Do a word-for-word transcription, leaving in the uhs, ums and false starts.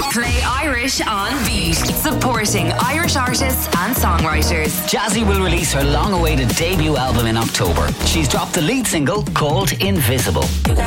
Play Irish on Beat, supporting Irish artists and songwriters. Jazzy will release her long-awaited debut album in October. She's dropped the lead single called Invisible. You got